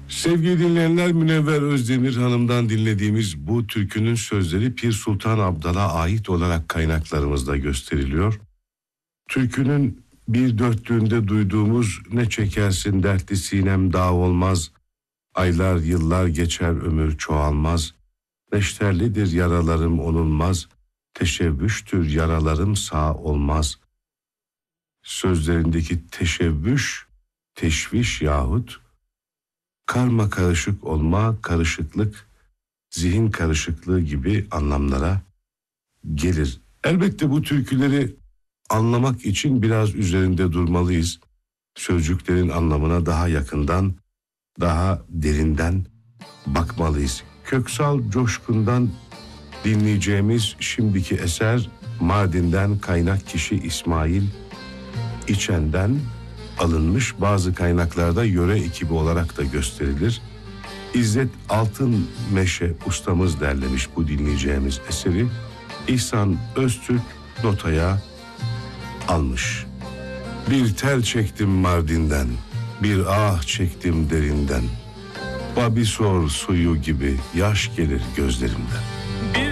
Sevgili dinleyenler, Münevver Özdemir Hanım'dan dinlediğimiz bu türkünün sözleri Pir Sultan Abdal'a ait olarak kaynaklarımızda gösteriliyor. Türkünün bir dörtlüğünde duyduğumuz "ne çekersin dertli sinem dağ olmaz, aylar yıllar geçer ömür çoğalmaz, neşterlidir yaralarım onulmaz, teşebbüştür yaralarım sağ olmaz." Sözlerindeki teşebbüş, teşviş yahut karma karışık olma, karışıklık, zihin karışıklığı gibi anlamlara gelir. Elbette bu türküleri anlamak için biraz üzerinde durmalıyız. Sözcüklerin anlamına daha yakından, daha derinden bakmalıyız. Köksal Coşkun'dan dinleyeceğimiz şimdiki eser Mardin'den kaynak kişi İsmail İçen'den alınmış, bazı kaynaklarda yöre ekibi olarak da gösterilir. İzzet Altınmeşe ustamız derlemiş bu dinleyeceğimiz eseri. İhsan Öztürk notaya almış. Bir tel çektim Mardin'den, bir ah çektim derinden, Babisor suyu gibi yaş gelir gözlerimden.